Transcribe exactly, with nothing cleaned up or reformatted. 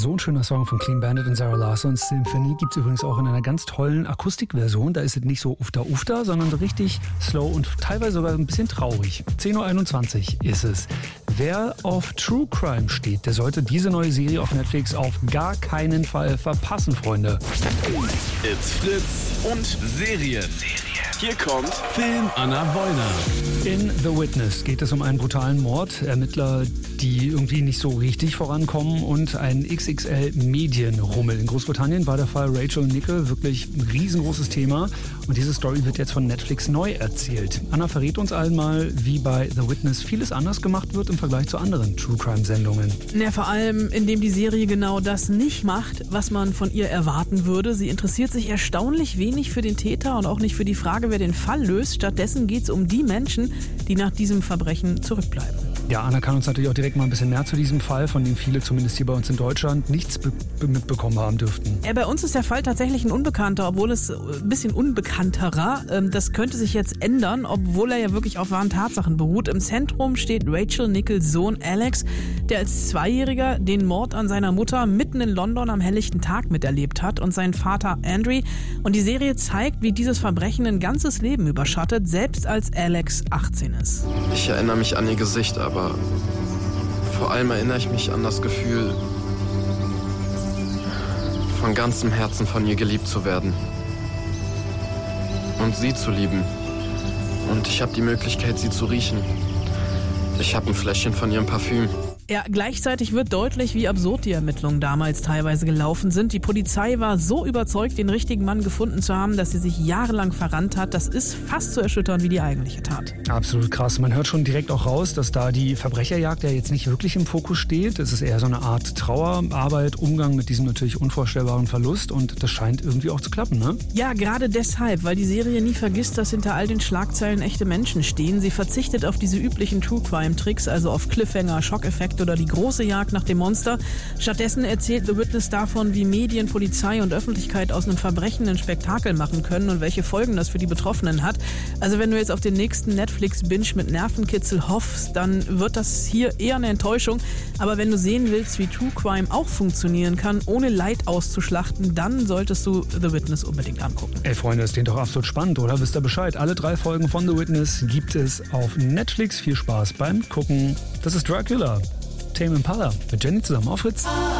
So ein schöner Song von Clean Bandit und Sarah Larson's Symphony gibt es übrigens auch in einer ganz tollen Akustikversion. Da ist es nicht so ufta-ufta, sondern so richtig slow und teilweise sogar ein bisschen traurig. zehn Uhr einundzwanzig ist es. Wer auf True Crime steht, der sollte diese neue Serie auf Netflix auf gar keinen Fall verpassen, Freunde. It's Fritz und Serien. Hier kommt Film Anna Wollner. In The Witness geht es um einen brutalen Mord, Ermittler, die irgendwie nicht so richtig vorankommen und ein X X L-Medienrummel. In Großbritannien war der Fall Rachel Nichols wirklich ein riesengroßes Thema und diese Story wird jetzt von Netflix neu erzählt. Anna verrät uns allen mal, wie bei The Witness vieles anders gemacht wird im Vergleich zu anderen True-Crime-Sendungen. Ja, vor allem, indem die Serie genau das nicht macht, was man von ihr erwarten würde. Sie interessiert sich erstaunlich wenig für den Täter und auch nicht für die Frage, wer den Fall löst. Stattdessen geht es um die Menschen, die nach diesem Verbrechen zurückbleiben. Ja, Anna kann uns natürlich auch direkt mal ein bisschen mehr zu diesem Fall, von dem viele, zumindest hier bei uns in Deutschland, nichts be- mitbekommen haben dürften. Ja, bei uns ist der Fall tatsächlich ein Unbekannter, obwohl es ein bisschen unbekannterer. Das könnte sich jetzt ändern, obwohl er ja wirklich auf wahren Tatsachen beruht. Im Zentrum steht Rachel Nichols Sohn Alex, der als Zweijähriger den Mord an seiner Mutter mitten in London am helllichten Tag miterlebt hat und sein Vater Andrew. Und die Serie zeigt, wie dieses Verbrechen ein ganzes Leben überschattet, selbst als Alex achtzehn ist. Ich erinnere mich an ihr Gesicht, aber vor allem erinnere ich mich an das Gefühl, von ganzem Herzen von ihr geliebt zu werden und sie zu lieben. Und ich habe die Möglichkeit, sie zu riechen. Ich habe ein Fläschchen von ihrem Parfüm. Ja, gleichzeitig wird deutlich, wie absurd die Ermittlungen damals teilweise gelaufen sind. Die Polizei war so überzeugt, den richtigen Mann gefunden zu haben, dass sie sich jahrelang verrannt hat. Das ist fast so erschütternd wie die eigentliche Tat. Absolut krass. Man hört schon direkt auch raus, dass da die Verbrecherjagd ja jetzt nicht wirklich im Fokus steht. Es ist eher so eine Art Trauerarbeit, Umgang mit diesem natürlich unvorstellbaren Verlust und das scheint irgendwie auch zu klappen, ne? Ja, gerade deshalb, weil die Serie nie vergisst, dass hinter all den Schlagzeilen echte Menschen stehen. Sie verzichtet auf diese üblichen True-Crime-Tricks, also auf Cliffhanger, Schockeffekte oder die große Jagd nach dem Monster. Stattdessen erzählt The Witness davon, wie Medien, Polizei und Öffentlichkeit aus einem Verbrechen ein Spektakel machen können und welche Folgen das für die Betroffenen hat. Also wenn du jetzt auf den nächsten Netflix-Binge mit Nervenkitzel hoffst, dann wird das hier eher eine Enttäuschung. Aber wenn du sehen willst, wie True Crime auch funktionieren kann, ohne Leid auszuschlachten, dann solltest du The Witness unbedingt angucken. Ey Freunde, das klingt doch absolut spannend, oder? Wisst ihr Bescheid? Alle drei Folgen von The Witness gibt es auf Netflix. Viel Spaß beim Gucken. Das ist Dracula. Tame Impala mit Jenny zusammen auf Fritz.